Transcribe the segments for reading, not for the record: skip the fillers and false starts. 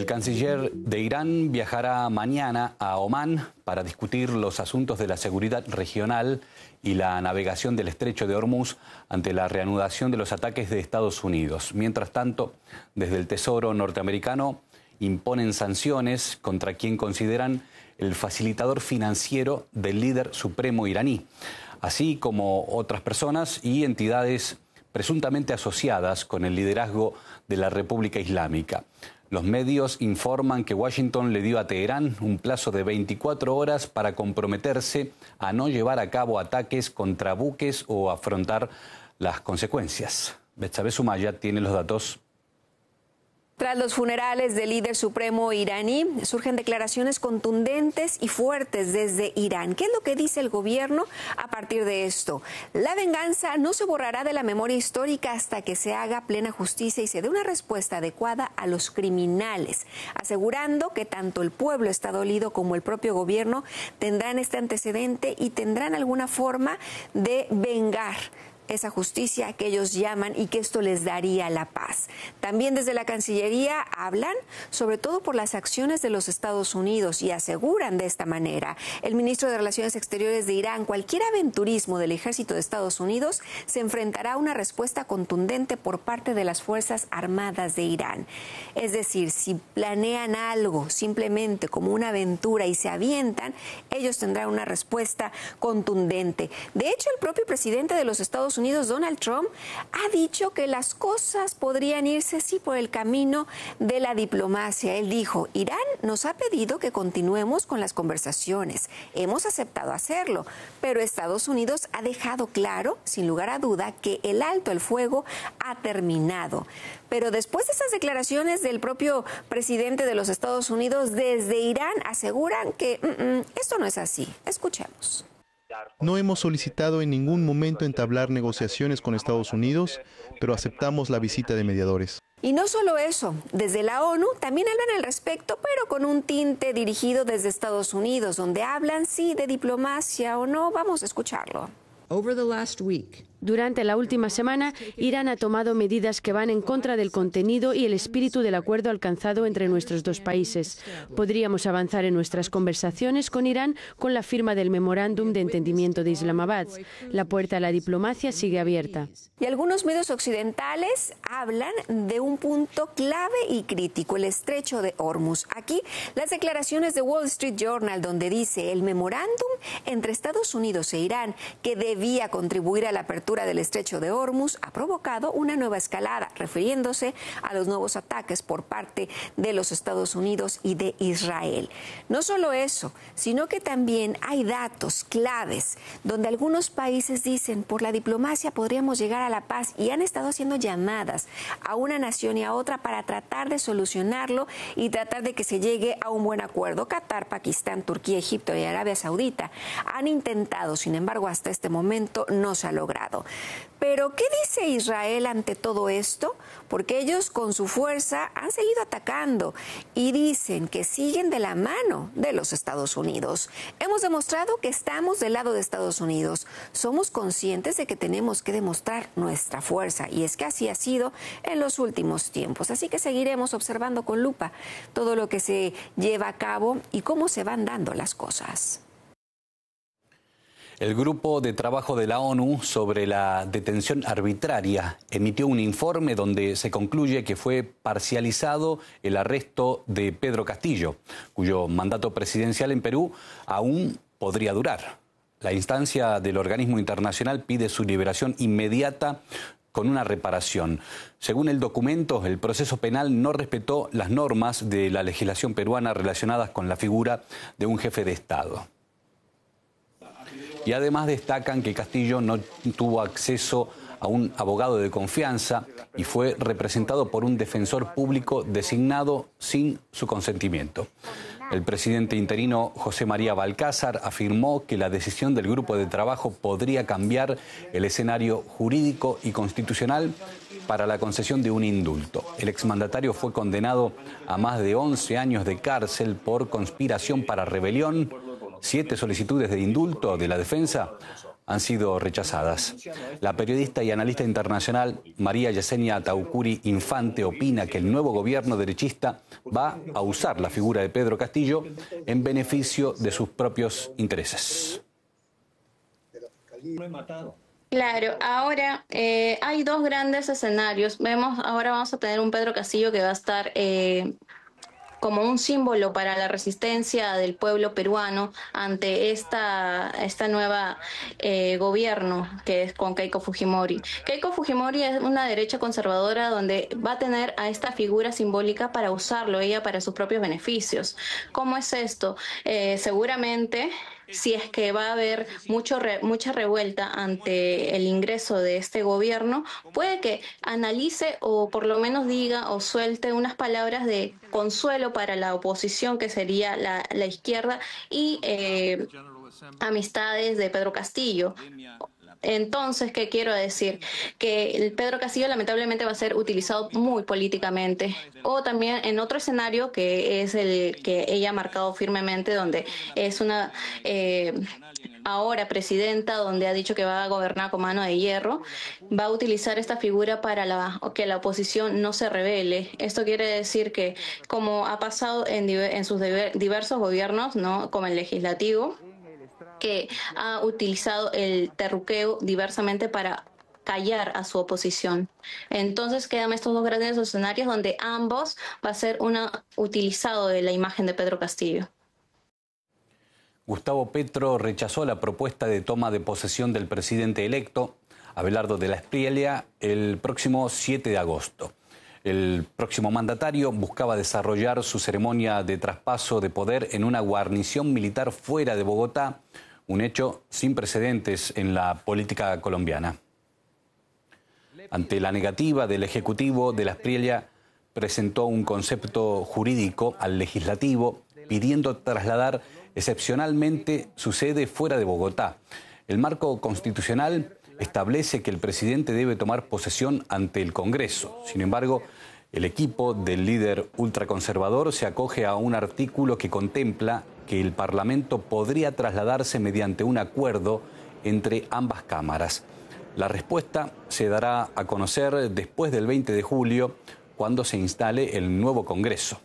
canciller de Irán viajará mañana a Omán para discutir los asuntos de la seguridad regional y la navegación del estrecho de Hormuz ante la reanudación de los ataques de Estados Unidos. Mientras tanto, desde el Tesoro norteamericano imponen sanciones contra quien consideran el facilitador financiero del líder supremo iraní, así como otras personas y entidades presuntamente asociadas con el liderazgo de la República Islámica. Los medios informan que Washington le dio a Teherán un plazo de 24 horas para comprometerse a no llevar a cabo ataques contra buques o afrontar las consecuencias. Betsabe Sumaya tiene los datos. Tras los funerales del líder supremo iraní, surgen declaraciones contundentes y fuertes desde Irán. ¿Qué es lo que dice el gobierno a partir de esto? La venganza no se borrará de la memoria histórica hasta que se haga plena justicia y se dé una respuesta adecuada a los criminales, asegurando que tanto el pueblo está dolido como el propio gobierno tendrán este antecedente y tendrán alguna forma de vengar esa justicia que ellos llaman y que esto les daría la paz. También desde la Cancillería hablan sobre todo por las acciones de los Estados Unidos y aseguran de esta manera el ministro de Relaciones Exteriores de Irán: cualquier aventurismo del ejército de Estados Unidos se enfrentará a una respuesta contundente por parte de las Fuerzas Armadas de Irán. Es decir, si planean algo simplemente como una aventura y se avientan, ellos tendrán una respuesta contundente. De hecho, el propio presidente de los Estados Unidos, Donald Trump, ha dicho que las cosas podrían irse sí por el camino de la diplomacia. Él dijo: Irán nos ha pedido que continuemos con las conversaciones. Hemos aceptado hacerlo, pero Estados Unidos ha dejado claro, sin lugar a duda, que el alto el fuego ha terminado. Pero después de esas declaraciones del propio presidente de los Estados Unidos, desde Irán aseguran que esto no es así. Escuchemos. No hemos solicitado en ningún momento entablar negociaciones con Estados Unidos, pero aceptamos la visita de mediadores. Y no solo eso, desde la ONU también hablan al respecto, pero con un tinte dirigido desde Estados Unidos, donde hablan sí de diplomacia o no. Vamos a escucharlo. Durante la última semana, Irán ha tomado medidas que van en contra del contenido y el espíritu del acuerdo alcanzado entre nuestros dos países. Podríamos avanzar en nuestras conversaciones con Irán con la firma del Memorándum de Entendimiento de Islamabad. La puerta a la diplomacia sigue abierta. Y algunos medios occidentales hablan de un punto clave y crítico: el estrecho de Hormuz. Aquí, las declaraciones de Wall Street Journal, donde dice el memorándum entre Estados Unidos e Irán, que debía contribuir a la apertura del estrecho de Hormuz, ha provocado una nueva escalada, refiriéndose a los nuevos ataques por parte de los Estados Unidos y de Israel. No solo eso, sino que también hay datos claves donde algunos países dicen: por la diplomacia podríamos llegar a la paz, y han estado haciendo llamadas a una nación y a otra para tratar de solucionarlo y tratar de que se llegue a un buen acuerdo. Qatar, Pakistán, Turquía, Egipto y Arabia Saudita han intentado, sin embargo, hasta este momento no se ha logrado. Pero, ¿qué dice Israel ante todo esto? Porque ellos con su fuerza han seguido atacando y dicen que siguen de la mano de los Estados Unidos. Hemos demostrado que estamos del lado de Estados Unidos. Somos conscientes de que tenemos que demostrar nuestra fuerza, y es que así ha sido en los últimos tiempos. Así que seguiremos observando con lupa todo lo que se lleva a cabo y cómo se van dando las cosas. El Grupo de Trabajo de la ONU sobre la detención arbitraria emitió un informe donde se concluye que fue parcializado el arresto de Pedro Castillo, cuyo mandato presidencial en Perú aún podría durar. La instancia del organismo internacional pide su liberación inmediata con una reparación. Según el documento, el proceso penal no respetó las normas de la legislación peruana relacionadas con la figura de un jefe de Estado. Y además destacan que Castillo no tuvo acceso a un abogado de confianza y fue representado por un defensor público designado sin su consentimiento. El presidente interino José María Balcázar afirmó que la decisión del grupo de trabajo podría cambiar el escenario jurídico y constitucional para la concesión de un indulto. El exmandatario fue condenado a más de 11 años de cárcel por conspiración para rebelión. 7 solicitudes de indulto de la defensa han sido rechazadas. La periodista y analista internacional María Yesenia Taucuri Infante opina que el nuevo gobierno derechista va a usar la figura de Pedro Castillo en beneficio de sus propios intereses. Claro, ahora hay dos grandes escenarios. Ahora vamos a tener un Pedro Castillo que va a estar como un símbolo para la resistencia del pueblo peruano ante esta nueva gobierno que es con Keiko Fujimori. Keiko Fujimori es una derecha conservadora donde va a tener a esta figura simbólica para usarlo ella para sus propios beneficios. ¿Cómo es esto? Seguramente, si es que va a haber mucha revuelta ante el ingreso de este gobierno, puede que analice o por lo menos diga o suelte unas palabras de consuelo para la oposición, que sería la izquierda, y amistades de Pedro Castillo. Entonces, ¿qué quiero decir? Que el Pedro Castillo lamentablemente va a ser utilizado muy políticamente. O también en otro escenario que es el que ella ha marcado firmemente, donde es una ahora presidenta, donde ha dicho que va a gobernar con mano de hierro, va a utilizar esta figura para que la oposición no se rebele. Esto quiere decir que, como ha pasado en sus diversos gobiernos, ¿no?, como el legislativo, que ha utilizado el terruqueo diversamente para callar a su oposición. Entonces quedan estos dos grandes escenarios donde ambos va a ser utilizado de la imagen de Pedro Castillo. Gustavo Petro rechazó la propuesta de toma de posesión del presidente electo, Abelardo de la Espriella, el próximo 7 de agosto. El próximo mandatario buscaba desarrollar su ceremonia de traspaso de poder en una guarnición militar fuera de Bogotá, un hecho sin precedentes en la política colombiana. Ante la negativa del Ejecutivo, de la Espriella presentó un concepto jurídico al Legislativo pidiendo trasladar excepcionalmente su sede fuera de Bogotá. El marco constitucional establece que el presidente debe tomar posesión ante el Congreso. Sin embargo, el equipo del líder ultraconservador se acoge a un artículo que contempla que el Parlamento podría trasladarse mediante un acuerdo entre ambas cámaras. La respuesta se dará a conocer después del 20 de julio, cuando se instale el nuevo Congreso.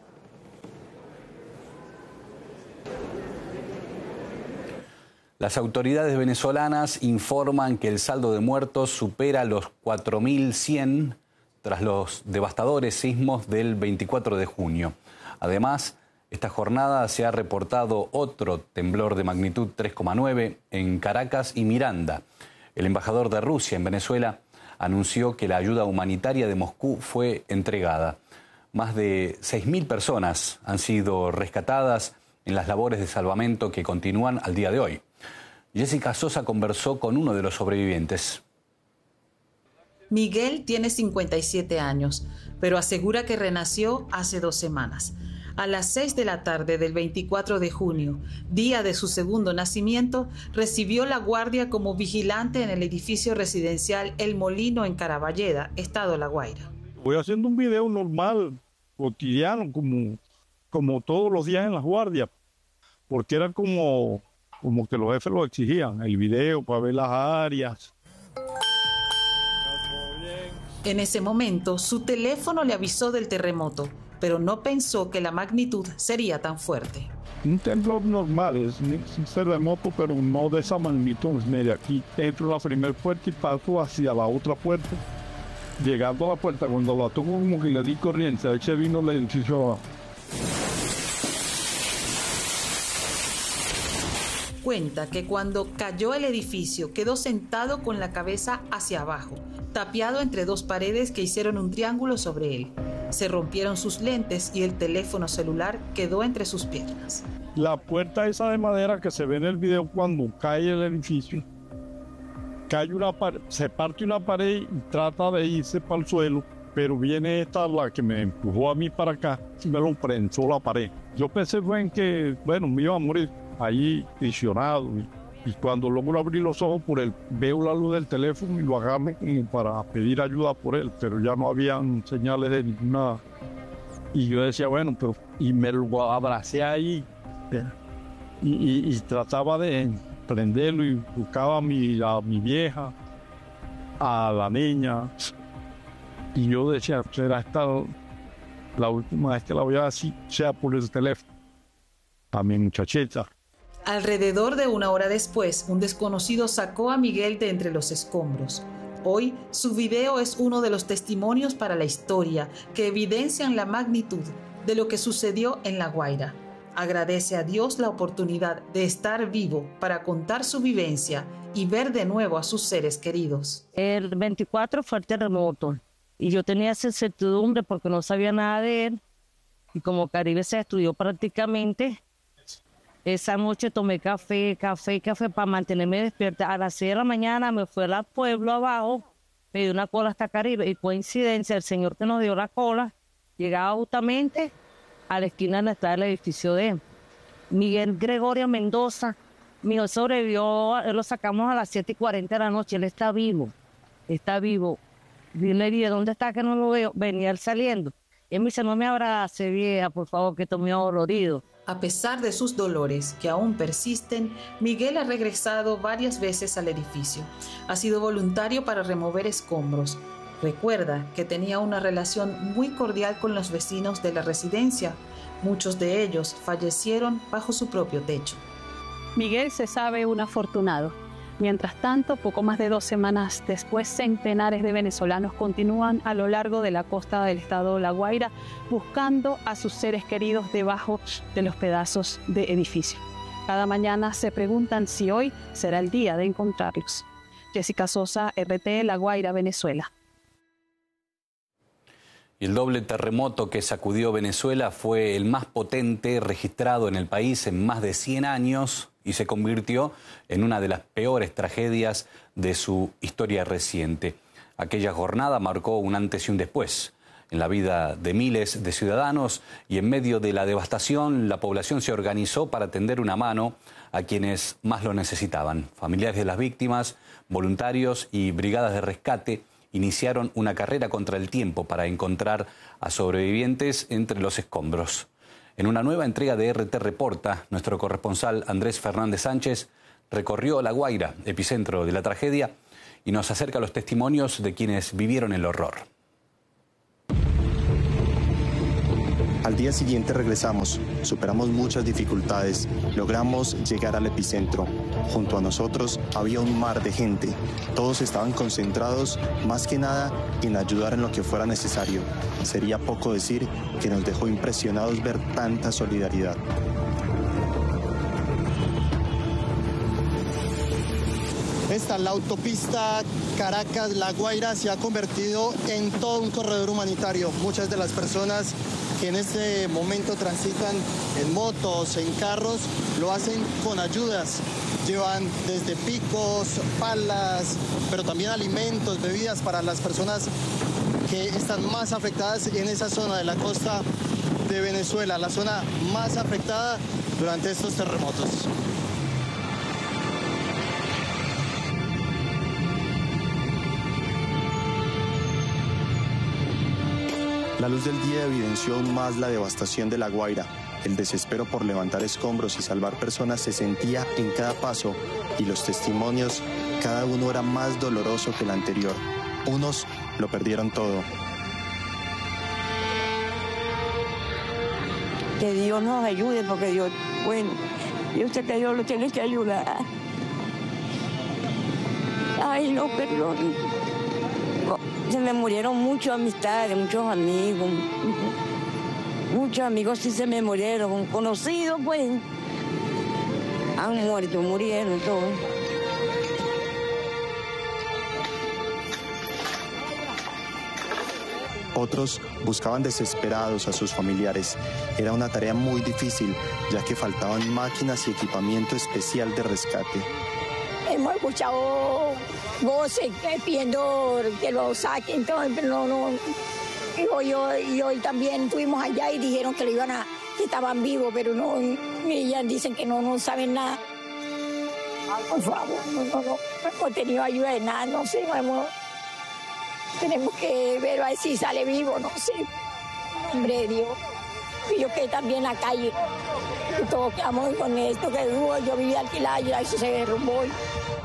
Las autoridades venezolanas informan que el saldo de muertos supera los 4.100 tras los devastadores sismos del 24 de junio. Además, esta jornada se ha reportado otro temblor de magnitud 3,9 en Caracas y Miranda. El embajador de Rusia en Venezuela anunció que la ayuda humanitaria de Moscú fue entregada. Más de 6.000 personas han sido rescatadas en las labores de salvamento que continúan al día de hoy. Jessica Sosa conversó con uno de los sobrevivientes. Miguel tiene 57 años, pero asegura que renació hace 2 semanas. A las 6 de la tarde del 24 de junio, día de su segundo nacimiento, recibió la guardia como vigilante en el edificio residencial El Molino en Caraballeda, estado La Guaira. Voy haciendo un video normal, cotidiano, como todos los días en las guardias, porque era como que los jefes lo exigían, el video para ver las áreas. En ese momento, su teléfono le avisó del terremoto, pero no pensó que la magnitud sería tan fuerte. Un temblor normal, es un terremoto, pero no de esa magnitud. Mire, aquí entro a la primera puerta y paso hacia la otra puerta. Llegando a la puerta, cuando la toco, como que le di corriente, ahí se vino el edificio abajo. Cuenta que cuando cayó el edificio quedó sentado con la cabeza hacia abajo, tapiado entre 2 paredes que hicieron un triángulo sobre él. Se rompieron sus lentes y el teléfono celular quedó entre sus piernas. La puerta esa de madera que se ve en el video, cuando cae el edificio, se parte una pared y trata de irse para el suelo, pero viene esta, la que me empujó a mí para acá, y me lo prensó la pared. Yo pensé que, me iba a morir ahí visionado, y cuando logro abrir los ojos veo la luz del teléfono y lo agarro como para pedir ayuda por él, pero ya no habían señales de ninguna. Y yo decía, y me lo abracé ahí y trataba de prenderlo y buscaba a mi vieja, a la niña. Y yo decía, será esta la última vez que la voy a decir, sea por el teléfono, a mi muchachita. Alrededor de una hora después, un desconocido sacó a Miguel de entre los escombros. Hoy, su video es uno de los testimonios para la historia que evidencian la magnitud de lo que sucedió en La Guaira. Agradece a Dios la oportunidad de estar vivo para contar su vivencia y ver de nuevo a sus seres queridos. El 24 fue el terremoto y yo tenía esa incertidumbre porque no sabía nada de él. Y como Caribe se estudió prácticamente, esa noche tomé café para mantenerme despierta. A las 6 de la mañana me fui al pueblo abajo, me dio una cola hasta Caribe y coincidencia, el señor que nos dio la cola llegaba justamente a la esquina donde está el edificio de Miguel Gregorio Mendoza. Mi hijo sobrevivió, lo sacamos a las 7:40 de la noche, él está vivo. Dile, ¿de dónde está que no lo veo? Venía él saliendo. Y él me dice, no me abrace, vieja, por favor, que estoy muy dolorido. A pesar de sus dolores, que aún persisten, Miguel ha regresado varias veces al edificio. Ha sido voluntario para remover escombros. Recuerda que tenía una relación muy cordial con los vecinos de la residencia. Muchos de ellos fallecieron bajo su propio techo. Miguel se sabe un afortunado. Mientras tanto, poco más de 2 semanas después, centenares de venezolanos continúan a lo largo de la costa del estado de La Guaira buscando a sus seres queridos debajo de los pedazos de edificio. Cada mañana se preguntan si hoy será el día de encontrarlos. Jessica Sosa, RT, La Guaira, Venezuela. Y el doble terremoto que sacudió Venezuela fue el más potente registrado en el país en más de 100 años y se convirtió en una de las peores tragedias de su historia reciente. Aquella jornada marcó un antes y un después en la vida de miles de ciudadanos y en medio de la devastación la población se organizó para tender una mano a quienes más lo necesitaban. Familiares de las víctimas, voluntarios y brigadas de rescate iniciaron una carrera contra el tiempo para encontrar a sobrevivientes entre los escombros. En una nueva entrega de RT Reporta, nuestro corresponsal Andrés Fernández Sánchez recorrió La Guaira, epicentro de la tragedia, y nos acerca los testimonios de quienes vivieron el horror. Al día siguiente regresamos, superamos muchas dificultades, logramos llegar al epicentro. Junto a nosotros había un mar de gente. Todos estaban concentrados, más que nada, en ayudar en lo que fuera necesario. Sería poco decir que nos dejó impresionados ver tanta solidaridad. La autopista Caracas-La Guaira se ha convertido en todo un corredor humanitario. Muchas de las personas que en este momento transitan en motos, en carros, lo hacen con ayudas. Llevan desde picos, palas, pero también alimentos, bebidas para las personas que están más afectadas en esa zona de la costa de Venezuela, la zona más afectada durante estos terremotos. La luz del día evidenció aún más la devastación de La Guaira. El desespero por levantar escombros y salvar personas se sentía en cada paso y los testimonios, cada uno era más doloroso que el anterior. Unos lo perdieron todo. Que Dios nos ayude porque Dios, bueno, yo sé que Dios lo tiene que ayudar. Ay, no, perdón. Se me murieron muchas amistades, muchos amigos. Muchos amigos sí se me murieron. Conocidos, pues, han muerto, murieron todos. Otros buscaban desesperados a sus familiares. Era una tarea muy difícil, ya que faltaban máquinas y equipamiento especial de rescate. Hemos escuchado voces pidiendo que lo saquen, pero no. Y hoy también estuvimos allá y dijeron que que estaban vivos, pero no, ellas dicen que no saben nada. Por favor, no hemos tenido ayuda de nada, no sé, tenemos que ver a ver si sale vivo, no sé. Hombre de Dios. Y yo quedé también en la calle. Y todos quedamos con esto que hubo. Yo vivía alquilada y eso se derrumbó.